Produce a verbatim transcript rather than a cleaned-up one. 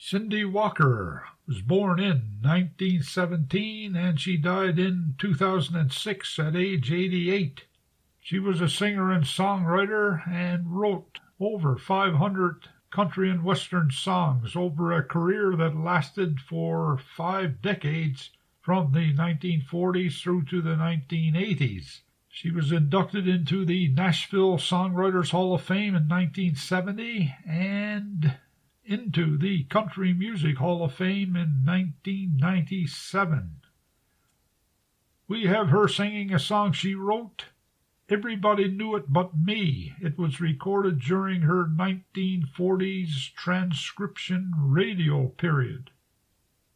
Cindy Walker was born in nineteen seventeen and she died in two thousand six at age eighty-eight. She was a singer and songwriter and wrote over five hundred country and western songs over a career that lasted for five decades, from the nineteen forties through to the nineteen eighties. She was inducted into the Nashville Songwriters Hall of Fame in nineteen seventy and into the Country Music Hall of Fame in nineteen ninety-seven. We have her singing a song she wrote, Everybody Knew It But Me. It was recorded during her nineteen forties transcription radio period.